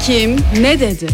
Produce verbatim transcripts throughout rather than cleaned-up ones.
Kim ne dedi?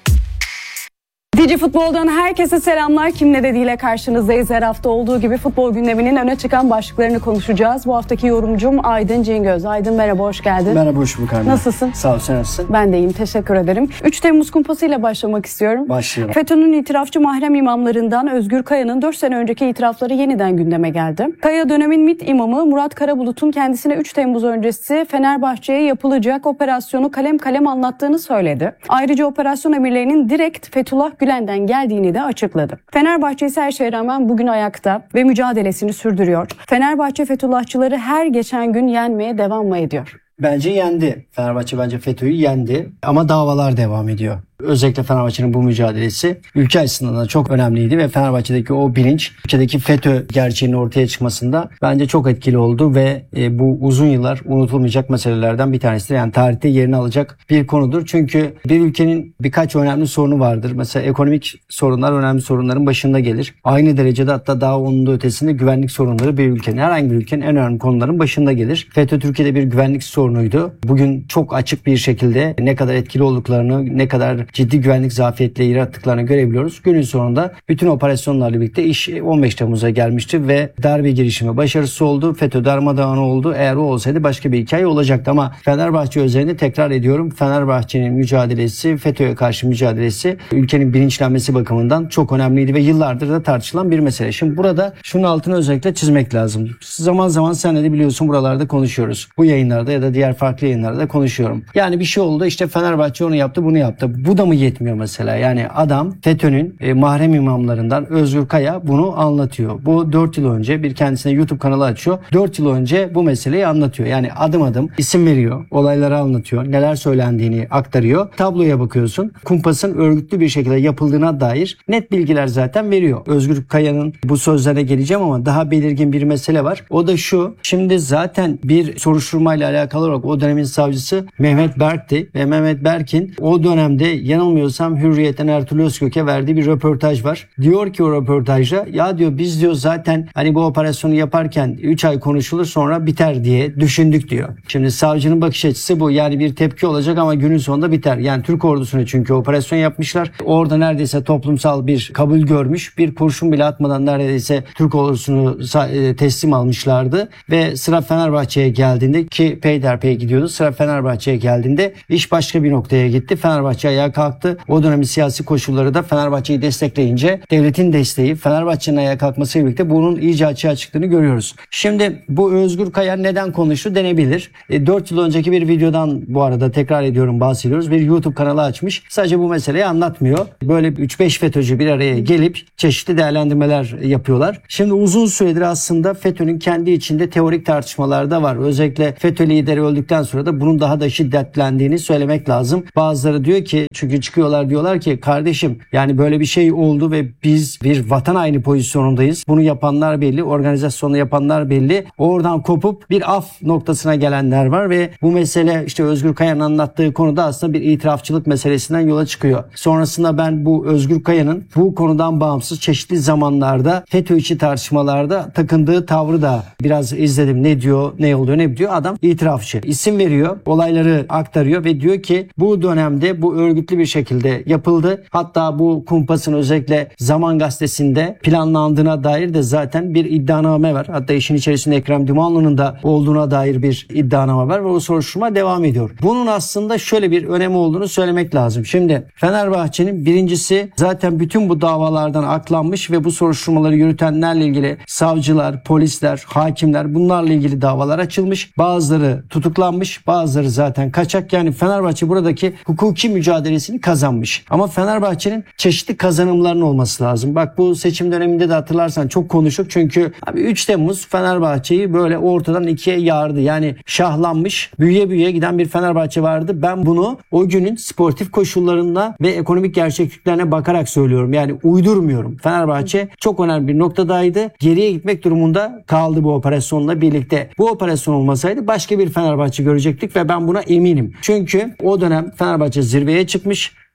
Digi Futbol'dan herkese selamlar. Kim ne dediğiyle karşınızdayız. Her hafta olduğu gibi futbol gündeminin öne çıkan başlıklarını konuşacağız. Bu haftaki yorumcum Aydın Cingöz. Aydın merhaba, hoş geldin. Merhaba, hoş bulduk Armin. Nasılsın? Sağ ol, sen nasılsın? Ben de iyiyim, teşekkür ederim. üç Temmuz kumpasıyla başlamak istiyorum. Başlayalım. FETÖ'nün itirafçı mahrem imamlarından Özgür Kaya'nın dört sene önceki itirafları yeniden gündeme geldi. Kaya dönemin MİT imamı Murat Karabulut'un kendisine üç Temmuz öncesi Fenerbahçe'ye yapılacak operasyonu kalem kalem anlattığını söyledi. Ayrıca operasyon emirlerinin direkt Fethullah Gülen'den geldiğini de açıkladı. Fenerbahçe ise her şeye rağmen bugün ayakta ve mücadelesini sürdürüyor. Fenerbahçe Fethullahçıları her geçen gün yenmeye devam mı ediyor? Bence yendi. Fenerbahçe bence FETÖ'yü yendi ama davalar devam ediyor. Özellikle Fenerbahçe'nin bu mücadelesi ülke açısından da çok önemliydi ve Fenerbahçe'deki o bilinç ülkedeki FETÖ gerçeğinin ortaya çıkmasında bence çok etkili oldu ve e, bu uzun yıllar unutulmayacak meselelerden bir tanesidir. Yani tarihte yerini alacak bir konudur. Çünkü bir ülkenin birkaç önemli sorunu vardır. Mesela ekonomik sorunlar önemli sorunların başında gelir. Aynı derecede, hatta daha onun da ötesinde güvenlik sorunları bir ülkenin, herhangi bir ülkenin en önemli konuların başında gelir. FETÖ Türkiye'de bir güvenlik sorunuydu. Bugün çok açık bir şekilde ne kadar etkili olduklarını, ne kadar ciddi güvenlik zafiyetleri yarattıklarını görebiliyoruz. Günün sonunda bütün operasyonlarla birlikte iş on beş Temmuz'a gelmişti ve darbe girişimi başarısız oldu. FETÖ darmadağın oldu. Eğer o olsaydı başka bir hikaye olacaktı ama Fenerbahçe özelinde tekrar ediyorum, Fenerbahçe'nin mücadelesi, FETÖ'ye karşı mücadelesi ülkenin bilinçlenmesi bakımından çok önemliydi ve yıllardır da tartışılan bir mesele. Şimdi burada şunun altını özellikle çizmek lazım. Zaman zaman senle de biliyorsun buralarda konuşuyoruz. Bu yayınlarda ya da diğer farklı yayınlarda da konuşuyorum. Yani bir şey oldu, işte Fenerbahçe onu yaptı, bunu yaptı. Bu da mı yetmiyor mesela? Yani adam FETÖ'nün e, mahrem imamlarından Özgür Kaya bunu anlatıyor. Bu dört yıl önce bir kendisine YouTube kanalı açıyor. dört yıl önce bu meseleyi anlatıyor. Yani adım adım isim veriyor. Olayları anlatıyor. Neler söylendiğini aktarıyor. Tabloya bakıyorsun. Kumpasın örgütlü bir şekilde yapıldığına dair net bilgiler zaten veriyor. Özgür Kaya'nın bu sözlerine geleceğim ama daha belirgin bir mesele var. O da şu. Şimdi zaten bir soruşturmayla alakalı olarak o dönemin savcısı Mehmet Berk'ti ve Mehmet Berk'in o dönemde yanılmıyorsam Hürriyet'ten Ertuğrul Özkök'e verdiği bir röportaj var. Diyor ki o röportajda, ya diyor biz diyor zaten hani bu operasyonu yaparken üç ay konuşulur sonra biter diye düşündük diyor. Şimdi savcının bakış açısı bu. Yani bir tepki olacak ama günün sonunda biter. Yani Türk ordusuna çünkü operasyon yapmışlar. Orada neredeyse toplumsal bir kabul görmüş. Bir kurşun bile atmadan neredeyse Türk ordusunu teslim almışlardı. Ve sıra Fenerbahçe'ye geldiğinde, ki peyderpey gidiyordu, sıra Fenerbahçe'ye geldiğinde iş başka bir noktaya gitti. Fenerbahçe ayağa kalktı. O dönemin siyasi koşulları da Fenerbahçe'yi destekleyince devletin desteği Fenerbahçe'nin ayağa kalkmasıyla birlikte bunun iyice açığa çıktığını görüyoruz. Şimdi bu Özgür Kaya neden konuştu denebilir. E, dört yıl önceki bir videodan, bu arada tekrar ediyorum, bahsediyoruz. Bir YouTube kanalı açmış. Sadece bu meseleyi anlatmıyor. Böyle üç beş FETÖ'cü bir araya gelip çeşitli değerlendirmeler yapıyorlar. Şimdi uzun süredir aslında FETÖ'nün kendi içinde teorik tartışmalar da var. Özellikle FETÖ lideri öldükten sonra da bunun daha da şiddetlendiğini söylemek lazım. Bazıları diyor ki, çünkü çıkıyorlar diyorlar ki kardeşim yani böyle bir şey oldu ve biz bir vatan haini pozisyonundayız. Bunu yapanlar belli, organizasyonu yapanlar belli. Oradan kopup bir af noktasına gelenler var ve bu mesele işte Özgür Kaya'nın anlattığı konuda aslında bir itirafçılık meselesinden yola çıkıyor. Sonrasında ben bu Özgür Kaya'nın bu konudan bağımsız çeşitli zamanlarda FETÖ içi tartışmalarda takındığı tavrı da biraz izledim. Ne diyor, ne oluyor, ne diyor? Adam itirafçı. İsim veriyor, olayları aktarıyor ve diyor ki bu dönemde bu örgütlü bir şekilde yapıldı. Hatta bu kumpasın özellikle Zaman Gazetesi'nde planlandığına dair de zaten bir iddianame var. Hatta işin içerisinde Ekrem Dumanlı'nın da olduğuna dair bir iddianame var ve o soruşturma devam ediyor. Bunun aslında şöyle bir önemi olduğunu söylemek lazım. Şimdi Fenerbahçe'nin birincisi zaten bütün bu davalardan aklanmış ve bu soruşturmaları yürütenlerle ilgili savcılar, polisler, hakimler, bunlarla ilgili davalar açılmış. Bazıları tutuklanmış, bazıları zaten kaçak. Yani Fenerbahçe buradaki hukuki mücadelesini kazanmış. Ama Fenerbahçe'nin çeşitli kazanımlarının olması lazım. Bak bu seçim döneminde de hatırlarsan çok konuştuk. Çünkü abi üç Temmuz Fenerbahçe'yi böyle ortadan ikiye yardı. Yani şahlanmış, büyüye büyüye giden bir Fenerbahçe vardı. Ben bunu o günün sportif koşullarına ve ekonomik gerçekliklerine bakarak söylüyorum. Yani uydurmuyorum. Fenerbahçe çok önemli bir noktadaydı. Geriye gitmek durumunda kaldı bu operasyonla birlikte. Bu operasyon olmasaydı başka bir Fenerbahçe görecektik ve ben buna eminim. Çünkü o dönem Fenerbahçe zirveye çıkmış.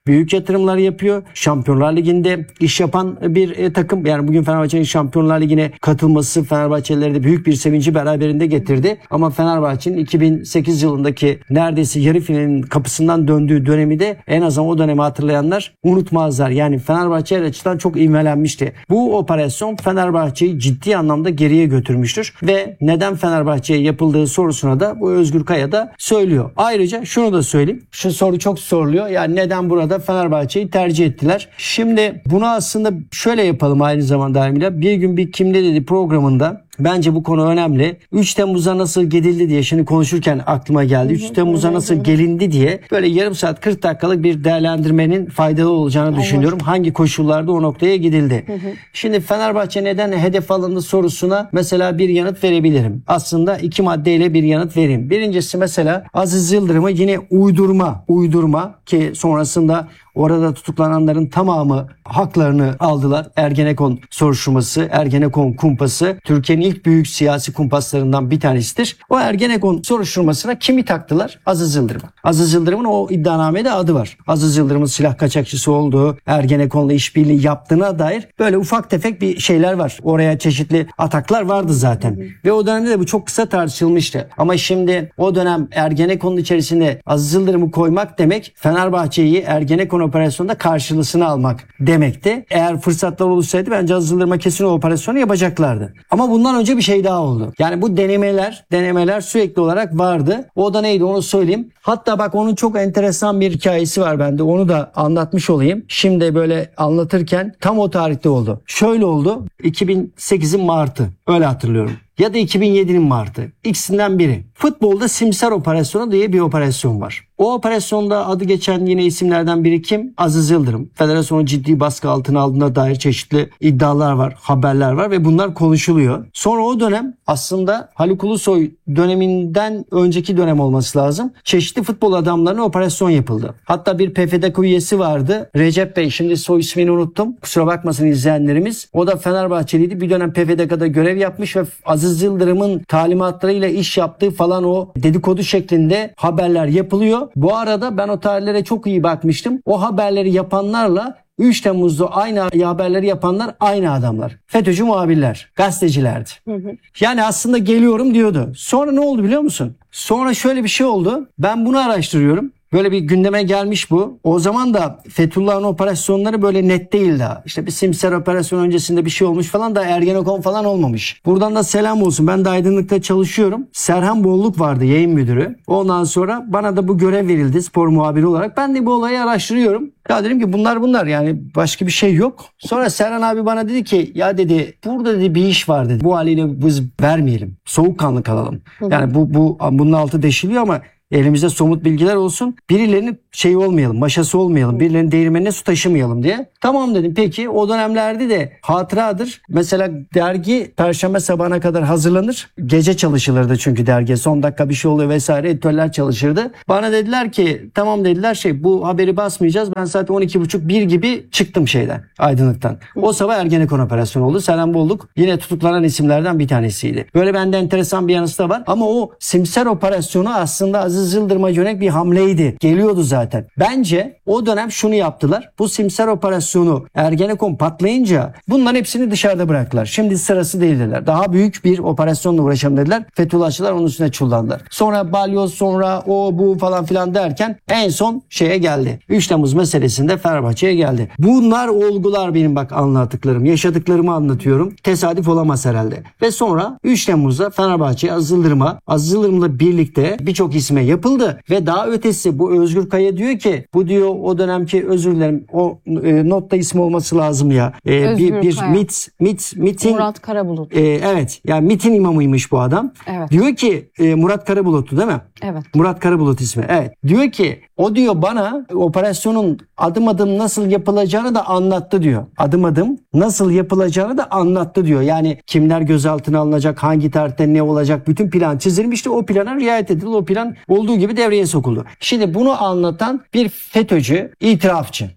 Büyük yatırımlar yapıyor. Şampiyonlar Ligi'nde iş yapan bir e, takım. Yani bugün Fenerbahçe'nin Şampiyonlar Ligi'ne katılması Fenerbahçelileri de büyük bir sevinci beraberinde getirdi. Ama Fenerbahçe'nin iki bin sekiz yılındaki neredeyse yarı finalin kapısından döndüğü dönemi de en azından o dönemi hatırlayanlar unutmazlar. Yani Fenerbahçe açıdan çok ivmelenmişti. Bu operasyon Fenerbahçe'yi ciddi anlamda geriye götürmüştür ve neden Fenerbahçe'ye yapıldığı sorusuna da bu Özgür Kaya da söylüyor. Ayrıca şunu da söyleyeyim. Şu soru çok soruluyor. Yani neden burada Fenerbahçe'yi tercih ettiler? Şimdi bunu aslında şöyle yapalım aynı zamanda Emine. Bir gün bir Kimde Dedi programında bence bu konu önemli. üç Temmuz'a nasıl gidildi diye şimdi konuşurken aklıma geldi. üç Temmuz'a nasıl gelindi diye böyle yarım saat kırk dakikalık bir değerlendirmenin faydalı olacağını düşünüyorum. Hangi koşullarda o noktaya gidildi. Hı hı. Şimdi Fenerbahçe neden hedef alındı sorusuna mesela bir yanıt verebilirim. Aslında iki maddeyle bir yanıt vereyim. Birincisi mesela Aziz Yıldırım'ı yine uydurma, uydurma ki sonrasında orada tutuklananların tamamı haklarını aldılar. Ergenekon soruşturması, Ergenekon kumpası Türkiye'nin ilk büyük siyasi kumpaslarından bir tanesidir. O Ergenekon soruşturmasına kimi taktılar? Aziz Yıldırım'ı. Aziz Yıldırım'ın o iddianamede adı var. Aziz Yıldırım'ın silah kaçakçısı olduğu, Ergenekon'la işbirliği yaptığına dair böyle ufak tefek bir şeyler var. Oraya çeşitli ataklar vardı zaten. Hı hı. Ve o dönemde de bu çok kısa tartışılmıştı. Ama şimdi o dönem Ergenekon'un içerisine Aziz Yıldırım'ı koymak demek Fenerbahçe'yi Ergenekon operasyonda karşılığını almak demekti. Eğer fırsatlar olsaydı bence Aziz Yıldırım'a kesin o operasyonu yapacaklardı. Ama bundan önce bir şey daha oldu. Yani bu denemeler, denemeler sürekli olarak vardı. O da neydi onu söyleyeyim. Hatta bak onun çok enteresan bir hikayesi var bende. Onu da anlatmış olayım. Şimdi böyle anlatırken tam o tarihte oldu. Şöyle oldu. iki bin sekizin Mart'ı. Öyle hatırlıyorum. Ya da iki bin yedinin Mart'ı. İkisinden biri. Futbolda Simsar operasyonu diye bir operasyon var. O operasyonda adı geçen yine isimlerden biri kim? Aziz Yıldırım. Federasyonu ciddi baskı altına aldığına dair çeşitli iddialar var, haberler var ve bunlar konuşuluyor. Sonra o dönem aslında Haluk Ulusoy döneminden önceki dönem olması lazım. Çeşitli futbol adamlarına operasyon yapıldı. Hatta bir P F D K üyesi vardı. Recep Bey, şimdi soy ismini unuttum. Kusura bakmasın izleyenlerimiz. O da Fenerbahçeliydi. Bir dönem P F D K'da görev yapmış ve Aziz Yıldırım'ın talimatlarıyla iş yaptığı falan o dedikodu şeklinde haberler yapılıyor. Bu arada ben o tarihlere çok iyi bakmıştım. O haberleri yapanlarla üç Temmuz'da aynı haberleri yapanlar aynı adamlar. FETÖ'cü muhabirler, gazetecilerdi. Hı hı. Yani aslında geliyorum diyordu. Sonra ne oldu biliyor musun? Sonra şöyle bir şey oldu. Ben bunu araştırıyorum. Böyle bir gündeme gelmiş bu. O zaman da Fethullah'ın operasyonları böyle net değil daha. İşte bir Simsar operasyonu öncesinde bir şey olmuş falan da Ergenekon falan olmamış. Buradan da selam olsun. Ben de aydınlıkta çalışıyorum. Serhan Bolluk vardı yayın müdürü. Ondan sonra bana da bu görev verildi spor muhabiri olarak. Ben de bu olayı araştırıyorum. Ya dedim ki bunlar bunlar yani başka bir şey yok. Sonra Serhan abi bana dedi ki ya dedi burada dedi bir iş var dedi. Bu haliyle biz vermeyelim. Soğukkanlı kalalım. Yani bu bu bunun altı deşiliyor ama elimizde somut bilgiler olsun. Birilerinin şey olmayalım, maşası olmayalım. Birilerinin değirmenine su taşımayalım diye. Tamam dedim. Peki o dönemlerde de hatıradır. Mesela dergi Perşembe sabahına kadar hazırlanır. Gece çalışılırdı çünkü dergi. Son dakika bir şey oluyor vesaire. Editörler çalışırdı. Bana dediler ki tamam dediler şey bu haberi basmayacağız. Ben saat on iki buçuk bir gibi çıktım şeyden. Aydınlıktan. O sabah Ergenekon operasyonu oldu. Serhan Bolluk yine tutuklanan isimlerden bir tanesiydi. Böyle bende enteresan bir yanısı da var. Ama o Simsar operasyonu aslında Aziz Yıldırım'a yönelik bir hamleydi. Geliyordu zaten. Bence o dönem şunu yaptılar. Bu Simsar operasyonu Ergenekon patlayınca bunların hepsini dışarıda bıraktılar. Şimdi sırası değil dediler. Daha büyük bir operasyonla uğraşalım dediler. Fethullahçılar onun üstüne çullandılar. Sonra balyoz sonra o bu falan filan derken en son şeye geldi. üç Temmuz meselesinde Fenerbahçe'ye geldi. Bunlar olgular benim bak anlattıklarım. Yaşadıklarımı anlatıyorum. Tesadüf olamaz herhalde. Ve sonra üç Temmuz'da Fenerbahçe Aziz Yıldırım'a Aziz Yıldırım'la birlikte birçok isme yapıldı ve daha ötesi bu Özgür Kaya diyor ki bu diyor o dönemki özür dilerim o e, notta ismi olması lazım ya. E, bir bir Kaya. mit mit mitin Murat Karabulut. E, evet. Yani mitin imamıymış bu adam. Evet. Diyor ki e, Murat Karabulut'tu değil mi? Evet. Murat Karabulut ismi. Evet. Diyor ki o diyor bana operasyonun adım adım nasıl yapılacağını da anlattı diyor. Adım adım nasıl yapılacağını da anlattı diyor. Yani kimler gözaltına alınacak, hangi tarihte ne olacak bütün plan çizilmişti. O plana riayet edildi. O plan olduğu gibi devreye sokuldu. Şimdi bunu anlatan bir FETÖ'cü, itirafçı.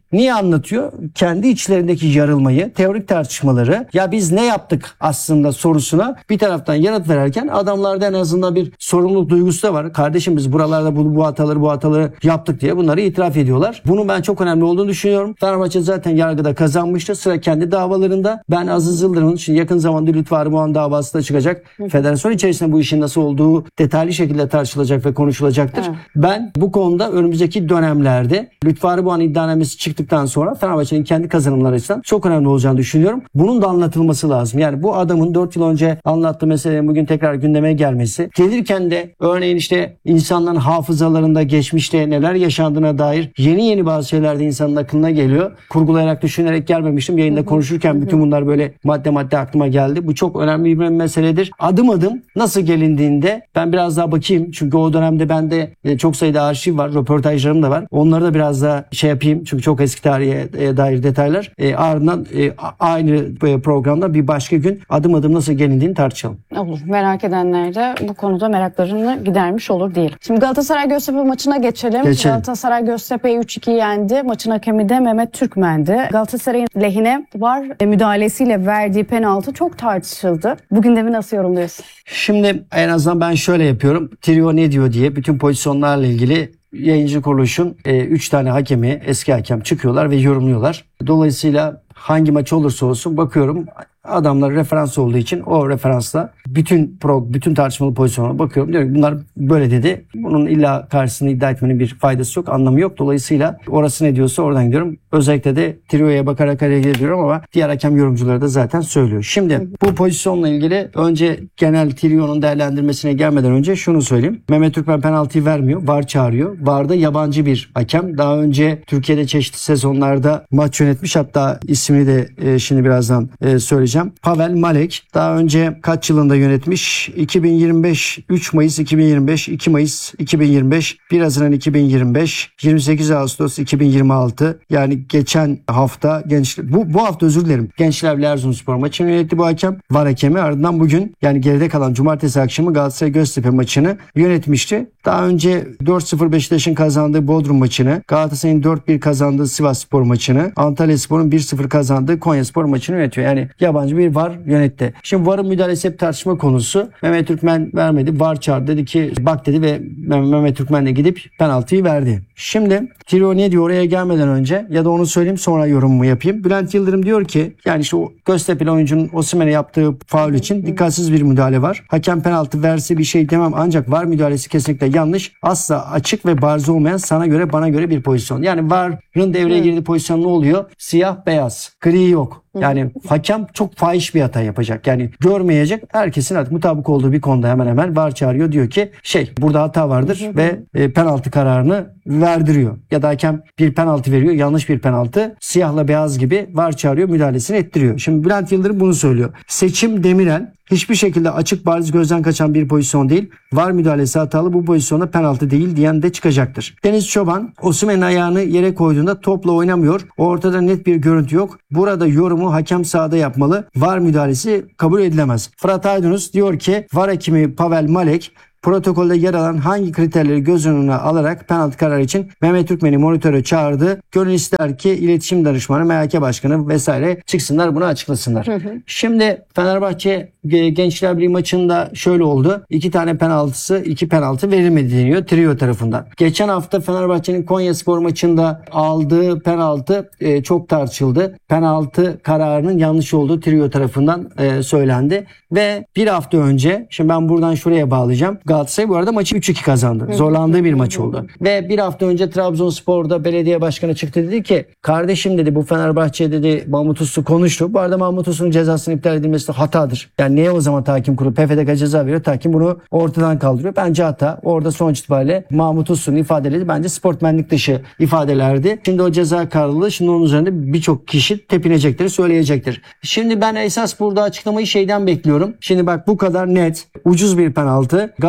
Niye anlatıyor? Kendi içlerindeki yarılmayı, teorik tartışmaları, ya biz ne yaptık aslında sorusuna bir taraftan yanıt verirken adamlarda en azından bir sorumluluk duygusu da var. Kardeşim biz buralarda bu, bu hataları bu hataları yaptık diye bunları itiraf ediyorlar. Bunun ben çok önemli olduğunu düşünüyorum. Fenerbahçe zaten yargıda kazanmıştı. Sıra kendi davalarında. Ben Aziz Yıldırım'ın şimdi yakın zamanda Lütfü Armağan davası da çıkacak. Federasyon içerisinde bu işin nasıl olduğu detaylı şekilde tartışılacak ve konuşulacaktır. Evet. Ben bu konuda önümüzdeki dönemlerde Lütfü Armağan iddianamesi çıktıktan sonra Fenerbahçe'nin kendi kazanımları açısından çok önemli olacağını düşünüyorum. Bunun da anlatılması lazım. Yani bu adamın dört yıl önce anlattığı meselenin bugün tekrar gündeme gelmesi, gelirken de örneğin işte insanların hafızalarında geçmişte neler yaşandığına dair yeni yeni bazı şeyler de insanın aklına geliyor. Kurgulayarak, düşünerek gelmemiştim. Yayında konuşurken bütün bunlar böyle madde madde aklıma geldi. Bu çok önemli bir meseledir. Adım adım nasıl gelindiğinde ben biraz daha bakayım. Çünkü o dönemde bende çok sayıda arşiv var. Röportajlarım da var. Onları da biraz daha şey yapayım. Çünkü çok eski tarihe dair detaylar. E, ardından e, aynı programda bir başka gün adım adım nasıl gelindiğini tartışalım. Olur. Merak edenler de bu konuda meraklarını gidermiş olur diyelim. Şimdi Galatasaray Göztepe maçına geçelim. Geçelim. Galatasaray Göztepe'yi üç iki yendi. Maçın hakemi de Mehmet Türkmen'di. Galatasaray'ın lehine VAR müdahalesiyle verdiği penaltı çok tartışıldı. Bu gündemi nasıl yorumluyorsun? Şimdi en azından ben şöyle yapıyorum. Trio ne diyor diye bütün pozisyonlarla ilgili yayıncı kuruluşun üç e, tane hakemi, eski hakem çıkıyorlar ve yorumluyorlar. Dolayısıyla hangi maç olursa olsun bakıyorum adamlar referans olduğu için o referansla bütün pro, bütün tartışmalı pozisyonlara bakıyorum. Diyorum bunlar böyle dedi. Bunun illa karşısını iddia etmenin bir faydası yok, anlamı yok. Dolayısıyla orası ne diyorsa oradan gidiyorum. Özellikle de Trio'ya bakarak hareket ediyorum ama diğer hakem yorumcuları da zaten söylüyor. Şimdi bu pozisyonla ilgili önce genel Trio'nun değerlendirmesine gelmeden önce şunu söyleyeyim. Mehmet Türkmen penaltıyı vermiyor. VAR çağırıyor. VAR'da yabancı bir hakem. Daha önce Türkiye'de çeşitli sezonlarda maç yönetmiş. Hatta ismini de e, şimdi birazdan e, söyleyeceğim. Pavel Malek daha önce kaç yılında yönetmiş? iki bin yirmi beş üç Mayıs iki bin yirmi beş, iki Mayıs iki bin yirmi beş, bir Haziran iki bin yirmi beş, yirmi sekiz Ağustos iki bin yirmi altı yani geçen hafta gençler bu bu hafta özür dilerim. Gençler Birliği Erzurumspor maçını yönetti bu hakem. VAR hakemi ardından bugün yani geride kalan cumartesi akşamı Galatasaray Göztepe maçını yönetmişti. Daha önce dört sıfır Beşiktaş'ın kazandığı Bodrum maçını, Galatasaray'ın dört bir kazandığı Sivasspor maçını, Antalyaspor'un bir sıfır kazandığı Konyaspor maçını yönetiyor. Yani yabancı bir VAR yönetti. Şimdi VAR'ın müdahalesi hep tartışma konusu. Mehmet Türkmen vermedi. VAR çağırdı. Dedi ki bak dedi ve Mehmet Türkmen de gidip penaltıyı verdi. Şimdi Trio ne diyor oraya gelmeden önce ya da onu söyleyeyim sonra yorumumu yapayım. Bülent Yıldırım diyor ki yani işte o Göztepe'li oyuncunun Osimhen'e yaptığı faul için dikkatsiz bir müdahale var. Hakem penaltı verse bir şey demem ancak VAR müdahalesi kesinlikle yanlış. Asla açık ve bariz olmayan sana göre bana göre bir pozisyon. Yani VAR'ın devreye girdiği pozisyon ne oluyor? Siyah beyaz. Gri yok. Yani hakem çok fahiş bir hata yapacak. Yani görmeyecek. Herkesin artık mutabık olduğu bir konuda hemen hemen VAR çağırıyor. Diyor ki şey burada hata vardır ve e, penaltı kararını verdiriyor. Ya da hakem bir penaltı veriyor. Yanlış bir penaltı. Siyahla beyaz gibi VAR çağırıyor. Müdahalesini ettiriyor. Şimdi Bülent Yıldırım bunu söylüyor. Seçim Demirel hiçbir şekilde açık bariz gözden kaçan bir pozisyon değil. VAR müdahalesi hatalı bu pozisyonda penaltı değil diyen de çıkacaktır. Deniz Çoban Osimhen'in ayağını yere koyduğunda topla oynamıyor. Ortada net bir görüntü yok. Burada yorumu hakem sahada yapmalı. VAR müdahalesi kabul edilemez. Fırat Aydınus diyor ki VAR hakemi Pavel Malek protokolde yer alan hangi kriterleri göz önüne alarak penaltı kararı için Mehmet Türkmen'i monitöre çağırdı. Gönül ister ki iletişim danışmanı, M H K başkanı vesaire çıksınlar bunu açıklasınlar. Hı hı. Şimdi Fenerbahçe Gençler Birliği maçında şöyle oldu. İki tane penaltısı, iki penaltı verilmedi deniyor Trio tarafından. Geçen hafta Fenerbahçe'nin Konyaspor maçında aldığı penaltı e, çok tartışıldı. Penaltı kararının yanlış olduğu Trio tarafından e, söylendi. Ve bir hafta önce, şimdi ben buradan şuraya bağlayacağım. Galatasaray bu arada maçı üç iki kazandı. Zorlandığı bir maç oldu. Ve bir hafta önce Trabzonspor'da belediye başkanı çıktı dedi ki kardeşim dedi bu Fenerbahçe dedi Mahmut Uslu konuştu. Bu arada Mahmut Uslu'nun cezasının iptal edilmesi de hatadır. Yani niye o zaman tahkim kurulu P F D K ceza veriyor? Tahkim bunu ortadan kaldırıyor. Bence hata. Orada sonuç itibariyle Mahmut Uslu'nun ifadeleri bence sportmenlik dışı ifadelerdi. Şimdi o ceza kararlılığı şimdi onun üzerinde birçok kişi tepinecektir, söyleyecektir. Şimdi ben esas burada açıklamayı şeyden bekliyorum. Şimdi bak bu kadar net, ucuz bir penaltı. Galatasaray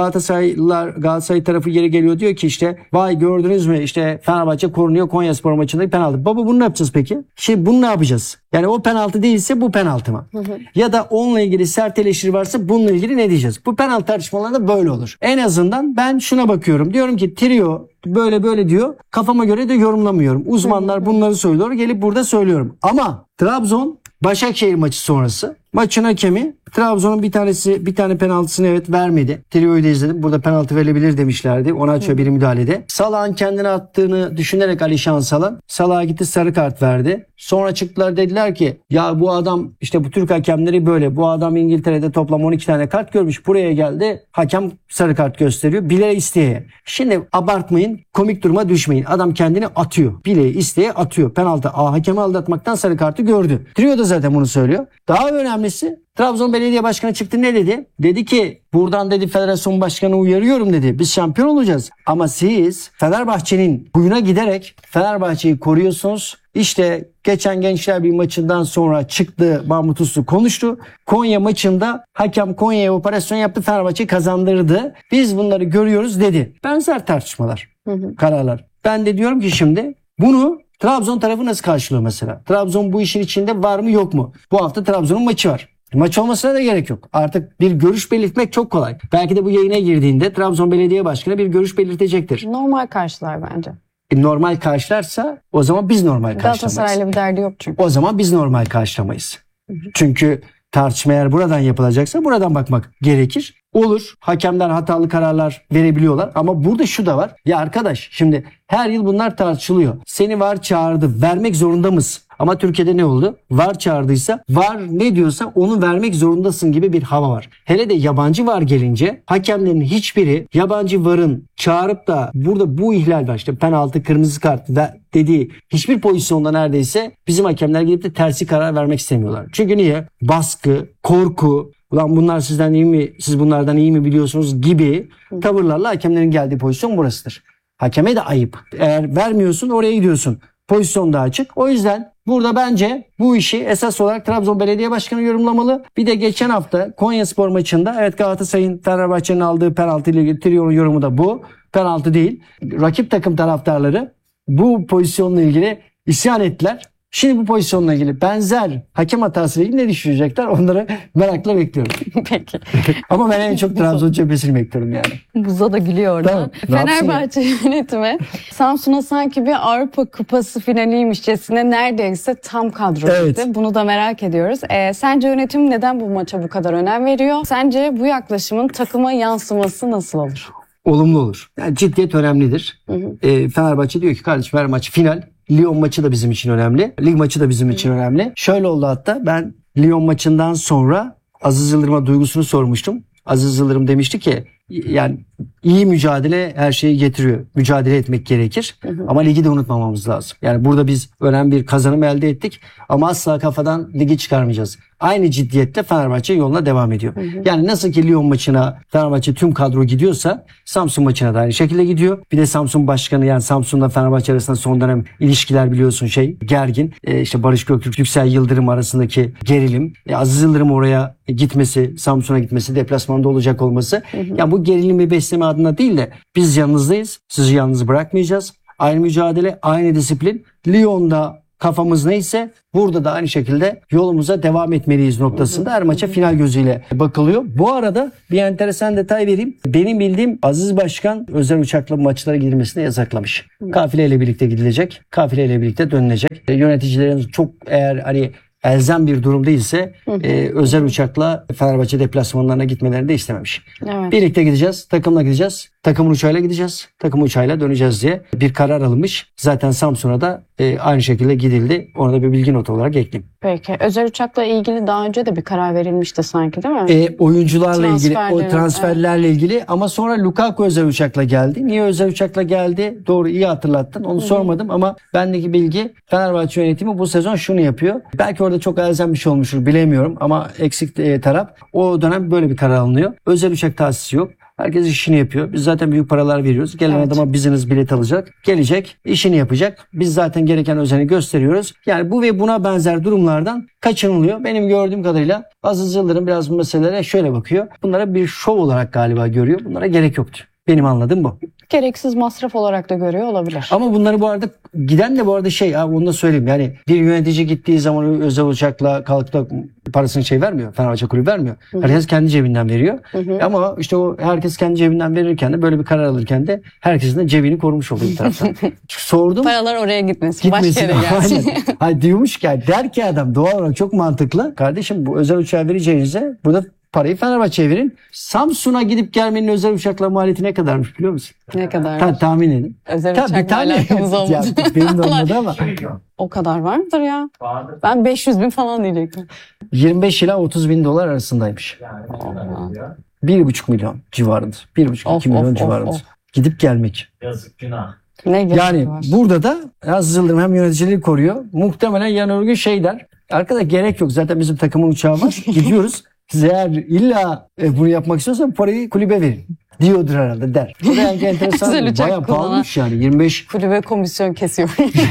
Galatasaraylılar, Galatasaray tarafı geri geliyor, diyor ki işte vay gördünüz mü işte Fenerbahçe korunuyor Konyaspor maçında penaltı. Baba bunu ne yapacağız peki? Şimdi bunu ne yapacağız? Yani o penaltı değilse bu penaltı mı? Hı hı. Ya da onunla ilgili sert eleştiri varsa bununla ilgili ne diyeceğiz? Bu penaltı tartışmalarında böyle olur. En azından ben şuna bakıyorum. Diyorum ki trio böyle böyle diyor. Kafama göre de yorumlamıyorum. Uzmanlar bunları söylüyor. Gelip burada söylüyorum. Ama Trabzon Başakşehir maçı sonrası maçın hakemi Trabzon'un bir tanesi bir tane penaltısını evet vermedi. Trio'yu da izledim. Burada penaltı verilebilir demişlerdi. Ona açıyor bir müdahalede. Salah'ın kendine attığını düşünerek Alişan Salah Salah'a gitti sarı kart verdi. Sonra çıktılar dediler ki ya bu adam işte bu Türk hakemleri böyle. Bu adam İngiltere'de toplam on iki tane kart görmüş. Buraya geldi. Hakem sarı kart gösteriyor. Bile isteye. Şimdi abartmayın. Komik duruma düşmeyin. Adam kendini atıyor. Bile isteye atıyor. Penaltı. Aa, hakemi aldatmaktan sarı kartı gördü. Trio da zaten bunu söylüyor. Daha önemlisi Trabzon Belediye Başkanı çıktı ne dedi? Dedi ki buradan dedi federasyon başkanı uyarıyorum dedi. Biz şampiyon olacağız. Ama siz Fenerbahçe'nin huyuna giderek Fenerbahçe'yi koruyorsunuz. İşte geçen Gençler Birliği maçından sonra çıktı Mahmut Uslu konuştu. Konya maçında hakem Konya'ya operasyon yaptı. Fenerbahçe'yi kazandırdı. Biz bunları görüyoruz dedi. Benzer tartışmalar, hı hı. kararlar. Ben de diyorum ki şimdi bunu Trabzon tarafı nasıl karşılıyor mesela? Trabzon bu işin içinde var mı yok mu? Bu hafta Trabzon'un maçı var. Maç olmasına da gerek yok. Artık bir görüş belirtmek çok kolay. Belki de bu yayına girdiğinde Trabzon Belediye Başkanı bir görüş belirtecektir. Normal karşılar bence. E, normal karşılarsa o zaman biz normal karşılamayız. Galatasaray'la bir derdi yok çünkü. O zaman biz normal karşılamayız. Hı hı. Çünkü tartışma eğer buradan yapılacaksa buradan bakmak gerekir. Olur. Hakemler hatalı kararlar verebiliyorlar. Ama burada şu da var. Ya arkadaş şimdi her yıl bunlar tartışılıyor. Seni VAR çağırdı. Vermek zorunda mısın? Ama Türkiye'de ne oldu? VAR çağırdıysa VAR ne diyorsa onu vermek zorundasın gibi bir hava var. Hele de yabancı VAR gelince hakemlerin hiçbiri yabancı VAR'ın çağırıp da burada bu ihlal var işte penaltı, kırmızı kart dediği hiçbir pozisyonda neredeyse bizim hakemler gidip de tersi karar vermek istemiyorlar. Çünkü niye? Baskı, korku, ulan bunlar sizden iyi mi, siz bunlardan iyi mi biliyorsunuz gibi tavırlarla hakemlerin geldiği pozisyon burasıdır. Hakeme de ayıp. Eğer vermiyorsun oraya gidiyorsun. Pozisyon da açık. O yüzden burada bence bu işi esas olarak Trabzon Belediye Başkanı yorumlamalı. Bir de geçen hafta Konyaspor maçında evet Galatasaray'ın Fenerbahçe'nin aldığı penaltı ile ilgili Trio'nun yorumu da bu. Penaltı değil. Rakip takım taraftarları bu pozisyonla ilgili isyan ettiler. Şimdi bu pozisyonla ilgili benzer hakem hatası ile ilgili ne düşünecekler? Onları merakla bekliyorum. Peki. Ama ben en çok Trabzon cephesini bekliyorum yani. Buza da gülüyor orada. Tamam, Fenerbahçe yönetimi Samsun'a sanki bir Avrupa Kupası finaliymişçesine neredeyse tam kadro evet. gitti. Bunu da merak ediyoruz. Ee, sence yönetim neden bu maça bu kadar önem veriyor? Sence bu yaklaşımın takıma yansıması nasıl olur? Olumlu olur. Yani ciddiyet önemlidir. Hı hı. E, Fenerbahçe diyor ki kardeşim her maç final. Lyon maçı da bizim için önemli. Lig maçı da bizim için önemli. Şöyle oldu hatta ben Lyon maçından sonra Aziz Yıldırım'a duygusunu sormuştum. Aziz Yıldırım demişti ki yani iyi mücadele her şeyi getiriyor. Mücadele etmek gerekir. Hı hı. Ama ligi de unutmamamız lazım. Yani burada biz önemli bir kazanım elde ettik. Ama asla kafadan ligi çıkarmayacağız. Aynı ciddiyette Fenerbahçe yoluna devam ediyor. Hı hı. Yani nasıl ki Lyon maçına Fenerbahçe tüm kadro gidiyorsa Samsun maçına da aynı şekilde gidiyor. Bir de Samsun başkanı yani Samsun'la Fenerbahçe arasında son dönem ilişkiler biliyorsun şey gergin. Ee, işte Barış Göktürk, Yüksel Yıldırım arasındaki gerilim. Ee, Aziz Yıldırım oraya gitmesi, Samsun'a gitmesi, deplasmanda olacak olması. Hı hı. Yani bu gerilimi besleme adına değil de biz yanınızdayız. Sizi yalnız bırakmayacağız. Aynı mücadele, aynı disiplin. Lyon'da kafamız neyse burada da aynı şekilde yolumuza devam etmeliyiz noktasında her maça final gözüyle bakılıyor. Bu arada bir enteresan detay vereyim. Benim bildiğim Aziz Başkan özel uçakla maçlara girmesini yasaklamış. Kafileyle birlikte gidilecek. Kafileyle birlikte dönülecek. Yöneticilerin çok eğer hani elzem bir durum değilse hı hı. E, özel uçakla Fenerbahçe deplasmanlarına gitmelerini de istememiş. Evet. Birlikte gideceğiz, takımla gideceğiz. Takımın uçağıyla gideceğiz. Takım uçağıyla döneceğiz diye bir karar alınmış. Zaten Samsun'a da e, aynı şekilde gidildi. Onu da bir bilgi notu olarak ekleyeyim. Peki. Özel uçakla ilgili daha önce de bir karar verilmişti sanki değil mi? E, oyuncularla ilgili, o transferlerle evet. ilgili ama sonra Lukaku özel uçakla geldi. Niye özel uçakla geldi? Doğru iyi hatırlattın. Onu Hı-hı. sormadım ama bendeki bilgi Fenerbahçe yönetimi bu sezon şunu yapıyor. Belki orada çok elzem bir şey olmuştur bilemiyorum ama eksik e, taraf o dönem böyle bir karar alınıyor. Özel uçak tahsisi yok. Herkes işini yapıyor. Biz zaten büyük paralar veriyoruz. Gelen Evet. adama business bilet alacak. Gelecek, işini yapacak. Biz zaten gereken özeni gösteriyoruz. Yani bu ve buna benzer durumlardan kaçınılıyor. Benim gördüğüm kadarıyla Aziz Yıldırım biraz bu meselelere şöyle bakıyor. Bunlara bir şov olarak galiba görüyor. Bunlara gerek yoktu. Benim anladığım bu. Gereksiz masraf olarak da görüyor olabilir. Ama bunları bu arada giden de bu arada şey abi onu da söyleyeyim. Yani bir yönetici gittiği zaman özel uçakla kalkıp da parasını şey vermiyor. Fenerbahçe kulübü vermiyor. Hı hı. Herkes kendi cebinden veriyor. Hı hı. Ama işte o herkes kendi cebinden verirken de böyle bir karar alırken de herkesin de cebini korumuş oluyor bir taraftan. Sordum. Paralar oraya gitmesin. Başka Gitmesin. yere gelsin. Aynen. Hayır diyormuş ki der ki adam doğal olarak çok mantıklı. Kardeşim bu özel uçağı vereceğinize burada parayı Fenerbahçe'ye verin. Samsun'a gidip gelmenin özel uçakla maliyeti ne kadarmış biliyor musun? Ne kadar? Ta, tahmin edin. Özel Tabii, uçakla tahmin- alakamız Ya, olmadı. benim de olmadı ama. O kadar var mıdır ya? Vardır. Ben beş yüz bin falan diyecektim. yirmi beş ila otuz bin dolar arasındaymış. Yani ne kadar ya? bir buçuk milyon civarında. bir buçuk Of, iki milyon of, of, civarında. of. Gidip gelmek. Yazık günah. Ne gerek Yani var? burada da Aziz Yıldırım hem yöneticiliği koruyor. Muhtemelen yarın öbür gün şey der. Arkadaş gerek yok. Zaten bizim takımın uçağı var. Gidiyoruz. Siz eğer illa e, bunu yapmak istiyorsan parayı kulübe verin. Diyordur herhalde der. O da yani enteresan. Özel uçak Bayağı kullanan- pahalıymış yani. yirmi beş Kulübe komisyon kesiyor.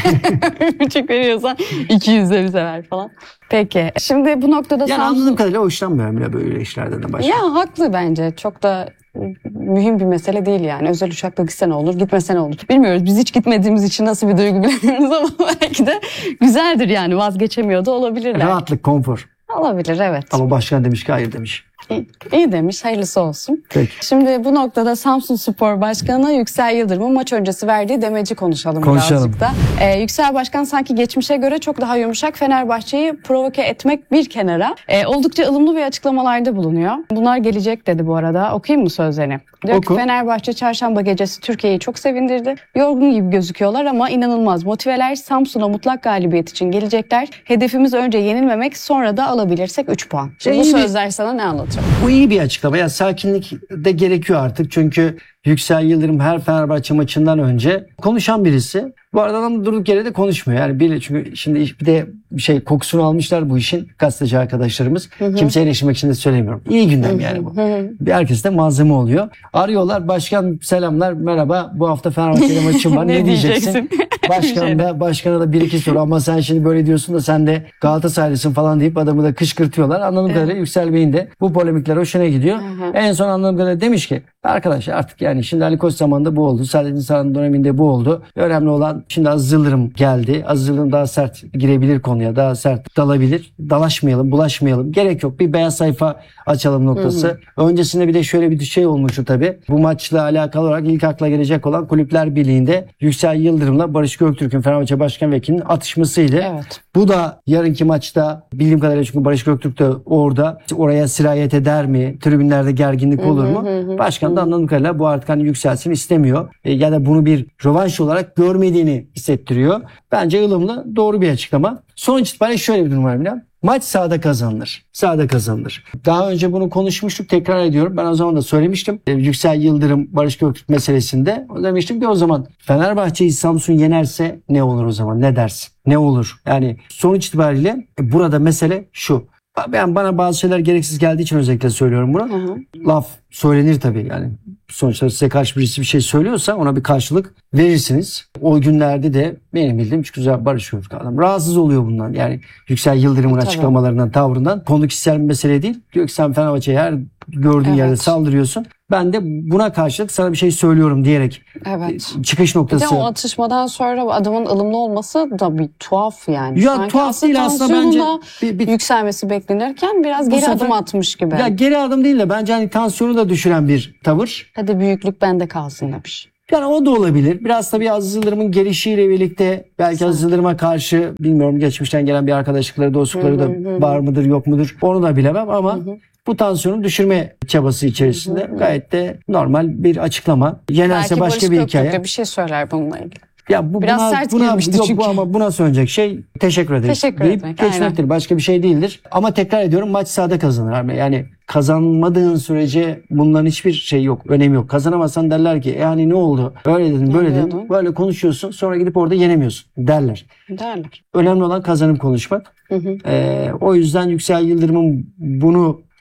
Bir buçuk veriyorsan iki yüze bize ver falan. Peki. Şimdi bu noktada yani Samsun... anladığım kadarıyla hoşlanmıyorum bile böyle işlerden de başka. Ya haklı bence. Çok da mühim bir mesele değil yani. Özel uçakla gitse ne olur, gitmese ne olur. Bilmiyoruz. Biz hiç gitmediğimiz için nasıl bir duygu bilemiyoruz ama belki de güzeldir yani. Vazgeçemiyor da olabilirler. Rahatlık, konfor. Olabilir evet. Ama başkan demiş ki hayır demiş. İyi, iyi demiş. Hayırlısı olsun. Peki. Şimdi bu noktada Samsun Spor Başkanı Yüksel Yıldırım'ın maç öncesi verdiği demeci konuşalım, Konuşalım. birazcık da. Ee, Yüksel Başkan sanki geçmişe göre çok daha yumuşak, Fenerbahçe'yi provoke etmek bir kenara. Ee, oldukça ılımlı bir açıklamalarda bulunuyor. Bunlar gelecek dedi bu arada. Okuyayım mı sözlerini? Diyor Oku. ki Fenerbahçe çarşamba gecesi Türkiye'yi çok sevindirdi. Yorgun gibi gözüküyorlar ama inanılmaz motiveler. Samsun'a mutlak galibiyet için gelecekler. Hedefimiz önce yenilmemek, sonra da alabilirsek üç puan. Şimdi bu İyi bir- sözler sana ne anlatıyor? Bu iyi bir açıklama. Yani sakinlik de gerekiyor artık. Çünkü Yüksel Yıldırım her Fenerbahçe maçından önce konuşan birisi. Bu arada adam durduk yere de konuşmuyor. Yani bir, çünkü şimdi bir de şey kokusunu almışlar bu işin gazeteci arkadaşlarımız. Kimseye eleştirmek için de söylemiyorum. İyi gündem yani bu. Bir herkes de malzeme oluyor. Arıyorlar. Başkan selamlar merhaba. Bu hafta Fenerbahçe'yle maçım var. ne, Ne diyeceksin? diyeceksin? Başkan da başkana da bir iki soru ama sen şimdi böyle diyorsun da sen de Galatasaraylısın falan deyip adamı da kışkırtıyorlar. Anladığım kadarıyla Yüksel Bey'in de bu polemikler hoşuna gidiyor. hı. En son anladığım kadarıyla demiş ki arkadaşlar artık yani şimdi Ali Koç zamanında bu oldu. Saadettin Saran döneminde bu oldu. Önemli olan şimdi Aziz Yıldırım geldi. Aziz Yıldırım daha sert girebilir konuya. Daha sert dalabilir. Dalaşmayalım, bulaşmayalım. Gerek yok. Bir beyaz sayfa açalım noktası. Öncesinde bir de şöyle bir şey olmuştu tabii. Bu maçla alakalı olarak ilk akla gelecek olan Kulüpler Birliği'nde Yüksel Yıldırım'la Barış Göktürk'ün Fenerbahçe Başkan Vekilinin atışmasıydı. Evet. Bu da yarınki maçta bildiğim kadarıyla çünkü Barış Göktürk de orada oraya sirayet eder mi? Tribünlerde gerginlik olur mu? Başkan da anladığım kadarıyla bu artık hani yükselsin istemiyor. E, ya da bunu bir rövanş olarak görmediğini hissettiriyor. Bence ılımlı doğru bir açıklama. Sonuç itibariyle şöyle bir durum var Bilal. Maç sahada kazanılır. Sahada kazanılır. Daha önce bunu konuşmuştuk. Tekrar ediyorum. Ben o zaman da söylemiştim. E, Yüksel Yıldırım, Barış Göktürk meselesinde. O demiştim ki o zaman Fenerbahçe'yi Samsun yenerse ne olur o zaman? Ne dersin? Ne olur? Yani sonuç itibariyle e, burada mesele şu. Ben bana bazı şeyler gereksiz geldiği için özellikle söylüyorum bunu. Hı hı. Laf söylenir tabii yani. Sonuçta size karşı birisi bir şey söylüyorsa ona bir karşılık verirsiniz. O günlerde de benim bildiğim çok güzel Barış Göktürk adam. Rahatsız oluyor bundan. Yani Yüksel Yıldırım'ın Tabii. açıklamalarından, tavrından. Konu kişisel bir mesele değil. Diyor ki sen Fenerbahçe'ye her gördüğün Evet. yerde saldırıyorsun. Ben de buna karşılık sana bir şey söylüyorum diyerek Evet. çıkış Bir de noktası. o atışmadan sonra adamın ılımlı olması da bir tuhaf yani. Ya Sanki tuhaf değil aslında bence. tansiyonun da Bir, bir, yükselmesi beklenirken biraz Bu geri sefer- adım atmış gibi. ya geri adım değil de bence hani tansiyonu da düşüren bir tavır. Hadi büyüklük bende kalsın demiş. Yani o da olabilir. Biraz tabii Aziz Yıldırım'ın gelişiyle birlikte belki Aziz Yıldırım'a karşı bilmiyorum geçmişten gelen bir arkadaşlıkları, dostlukları da var mıdır yok mudur onu da bilemem ama bu tansiyonu düşürme çabası içerisinde gayet de normal bir açıklama. Yenerse Belki başka Barış bir Göktürk hikaye. de bir şey söyler bununla ilgili. Ya bu Biraz buna, sert buna, girmişti yok, çünkü. bu ama buna söyleyecek şey teşekkür ederiz Teşekkür deyip etmek, geçmektir. aynen. Başka bir şey değildir. Ama tekrar ediyorum maç sahada kazanır. abi. Yani kazanmadığın sürece bunların hiçbir şey yok. Önemi yok. Kazanamazsan derler ki yani ne oldu? Öyle dedin böyle Ne dedin. diyordun? Böyle konuşuyorsun sonra gidip orada yenemiyorsun derler. Derler. Önemli olan kazanıp konuşmak. Hı hı. Ee, o yüzden Yüksel Yıldırım'ın bunu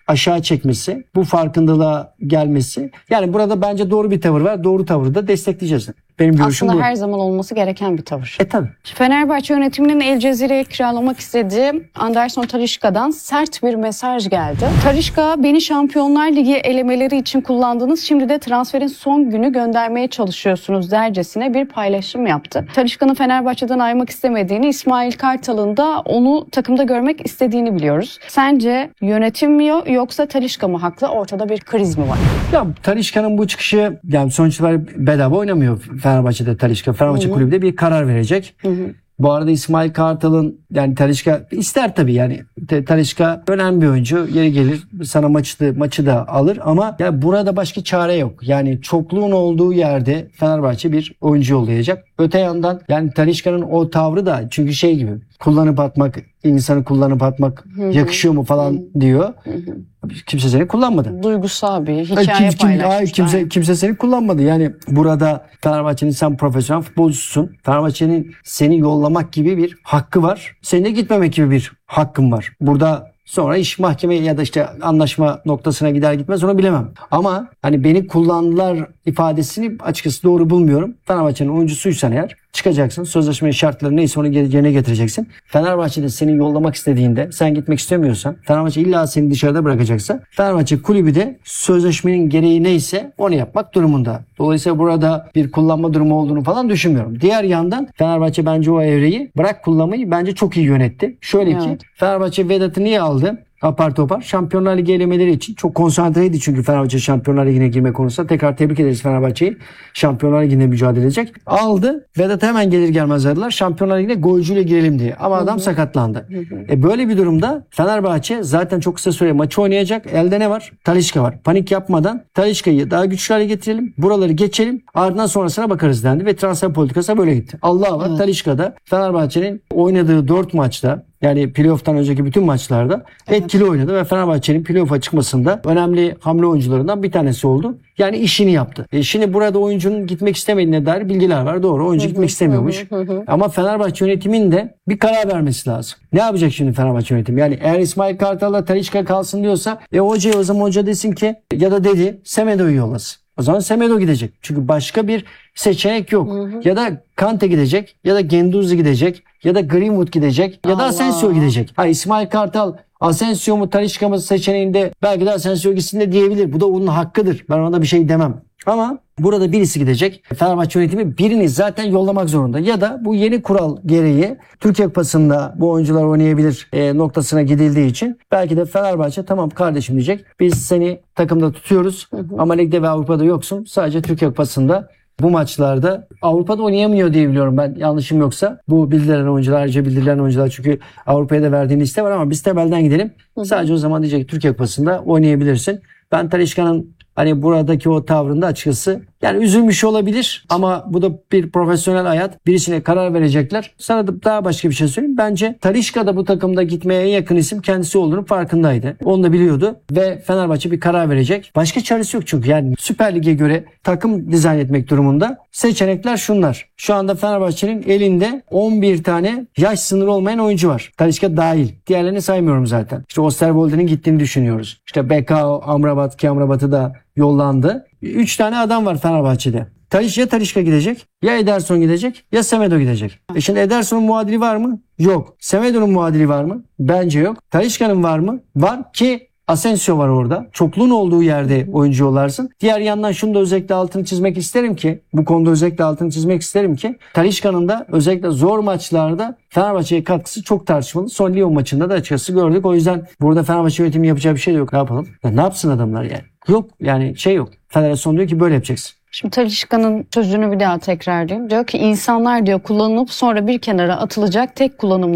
aşağı çekmesi, bu farkındalığa gelmesi. Yani burada bence doğru bir tavır var. Doğru tavrı da destekleyeceğiz. Benim görüşüm Aslında bu. her zaman olması gereken bir tavır. E tabii. Fenerbahçe yönetiminin El Cezire'ye kiralamak istediği Anderson Talisca'dan sert bir mesaj geldi. Talisca, beni Şampiyonlar Ligi elemeleri için kullandınız, şimdi de transferin son günü göndermeye çalışıyorsunuz dercesine bir paylaşım yaptı. Talisca'nın Fenerbahçe'den ayrılmak istemediğini, İsmail Kartal'ın da onu takımda görmek istediğini biliyoruz. Sence yönetim mi yoksa Talisca mı haklı? Ortada bir kriz mi var? Ya Talisca'nın bu çıkışı, yani sonuç itibariyle bedava oynamıyor Fenerbahçe'de Talisca. Fenerbahçe kulübü de bir karar verecek. Hı hı. Bu arada İsmail Kartal'ın, yani Talisca ister tabii, yani Talisca önemli bir oyuncu. Yeri gelir sana maçı da, maçı da alır ama ya burada başka çare yok. Yani çokluğun olduğu yerde Fenerbahçe bir oyuncu yollayacak. Öte yandan yani Talisca'nın o tavrı da çünkü şey gibi, kullanıp atmak, insanı kullanıp atmak hı hı. yakışıyor mu falan hı hı. diyor. Hı hı. Kimse seni kullanmadı. Duygusal bir hikaye kim, kim, paylaşmışlar. Kimse, kimse seni kullanmadı. Yani burada Fenerbahçe'nin, sen profesyonel futbolcusun. Fenerbahçe'nin seni yollamak gibi bir hakkı var. Senin de gitmemek gibi bir hakkın var. Burada sonra iş mahkemeye ya da işte anlaşma noktasına gider gitmez onu bilemem. Ama hani beni kullandılar ifadesini açıkçası doğru bulmuyorum. Fenerbahçe'nin oyuncusuysan eğer çıkacaksın. Sözleşmenin şartları neyse onu yerine getireceksin. Fenerbahçe'de seni yollamak istediğinde, sen gitmek istemiyorsan, Fenerbahçe illa seni dışarıda bırakacaksa, Fenerbahçe kulübü de sözleşmenin gereği neyse onu yapmak durumunda. Dolayısıyla burada bir kullanma durumu olduğunu falan düşünmüyorum. Diğer yandan Fenerbahçe bence o evreyi, bırak kullanmayı, bence çok iyi yönetti. Şöyle evet. ki Fenerbahçe Vedat'ı niye aldı? Apar topar Şampiyonlar Ligi elemeleri için çok konsantreydi çünkü Fenerbahçe Şampiyonlar Ligi'ne girme konusunda. Tekrar tebrik ederiz Fenerbahçe'yi. Şampiyonlar Ligi'nde mücadele edecek. Aldı. Vedat hemen gelir gelmez aradılar. Şampiyonlar Ligi'ne golcüyle girelim diye. Ama adam hı hı. sakatlandı. Hı hı. E böyle bir durumda Fenerbahçe zaten çok kısa süre maçı oynayacak. Elde ne var? Talisca var. Panik yapmadan Talisca'yı daha güçlü hale getirelim. Buraları geçelim. Ardından sonrasına bakarız dendi ve transfer politikası böyle gitti. Allah var. Evet. Talisca'da Fenerbahçe'nin oynadığı dört maçta, yani playoff'tan önceki bütün maçlarda evet. etkili oynadı ve Fenerbahçe'nin playoff'a çıkmasında önemli hamle oyuncularından bir tanesi oldu. Yani işini yaptı. E şimdi burada oyuncunun gitmek istemediğine dair bilgiler var. Doğru. Oyuncu gitmek istemiyormuş. Ama Fenerbahçe yönetiminin de bir karar vermesi lazım. Ne yapacak şimdi Fenerbahçe yönetimi? Yani eğer İsmail Kartal'la Talisca kalsın diyorsa e hocaya o zaman hoca desin ki, ya da dedi Semedo'yu yollasın. O zaman Semedo gidecek. Çünkü başka bir seçenek yok. Hı hı. Ya da Kante gidecek, ya da Guendouzi gidecek, ya da Greenwood gidecek, ya da Allah. Asensio gidecek. Ha, İsmail Kartal Asensio mu Talisca mı seçeneğinde belki de Asensio gitsin de diyebilir. Bu da onun hakkıdır. Ben ona bir şey demem. Ama burada birisi gidecek. Fenerbahçe yönetimi birini zaten yollamak zorunda. Ya da bu yeni kural gereği Türkiye Kupası'nda bu oyuncular oynayabilir e, noktasına gidildiği için belki de Fenerbahçe tamam kardeşim diyecek. Biz seni takımda tutuyoruz hı hı. ama ligde ve Avrupa'da yoksun. Sadece Türkiye Kupası'nda bu maçlarda, Avrupa'da oynayamıyor diye biliyorum ben, yanlışım yoksa. Bu bildirilen oyuncular, ayrıca bildirilen oyuncular, çünkü Avrupa'ya da verdiğin liste var ama biz temelden gidelim. Hı hı. Sadece o zaman diyecek ki Türkiye Kupası'nda oynayabilirsin. Ben Talisca'nın hani buradaki o tavrında açıkçası yani üzülmüş olabilir ama bu da bir profesyonel hayat. Birisine karar verecekler. Sana da daha başka bir şey söyleyeyim. Bence Talisca da bu takımda gitmeye en yakın isim kendisi olduğunu farkındaydı. Onu da biliyordu ve Fenerbahçe bir karar verecek. Başka çaresi yok çünkü yani Süper Lig'e göre takım dizayn etmek durumunda. Seçenekler şunlar. Şu anda Fenerbahçe'nin elinde on bir tane yaş sınırı olmayan oyuncu var. Talisca dahil. Diğerlerini saymıyorum zaten. İşte Osterwolde'nin gittiğini düşünüyoruz. İşte Bekao, Amrabat ki Amrabat'ı da yollandı. üç tane adam var Fenerbahçe'de. Talisca, ya Talisca gidecek, ya Ederson gidecek, ya Semedo gidecek. E şimdi Ederson'un muadili var mı? Yok. Semedo'nun muadili var mı? Bence yok. Talisca'nın var mı? Var ki Asensio var orada. Çokluğun olduğu yerde oyuncu yollarsın. Diğer yandan şunu da özellikle altını çizmek isterim ki, bu konuda özellikle altını çizmek isterim ki Talisca'nın da özellikle zor maçlarda Fenerbahçe'ye katkısı çok tartışmalı. Son Lyon maçında da açıkçası gördük. O yüzden burada Fenerbahçe yönetimi yapacağı bir şey de yok. Ne yapalım? Ya ne yapsın adamlar yani? Yok yani şey yok. Federasyon diyor ki böyle yapacaksın. Şimdi Talisca'nın sözünü bir daha tekrarlayayım. Diyor ki insanlar diyor kullanılıp sonra bir kenara atılacak tek kullanımlı